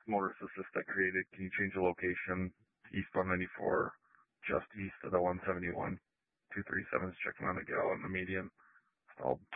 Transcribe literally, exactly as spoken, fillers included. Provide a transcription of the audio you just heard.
motorist assist I created. Can you change the location to east one ninety-four, just east of the one seventy-one? two thirty-seven is checking on the gal on the median. Stalled.